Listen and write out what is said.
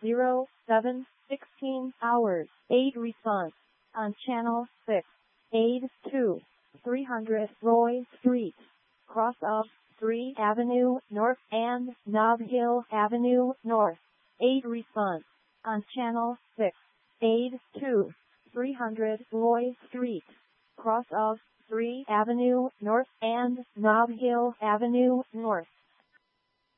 07:16 hours. Aid response on Channel 6. Aid 2, 300 Roy Street, cross of 3 Avenue North and Nob Hill Avenue North. Aid response on Channel 6. Aid 2, 300 Roy Street, cross of 3 Avenue North and Nob Hill Avenue North.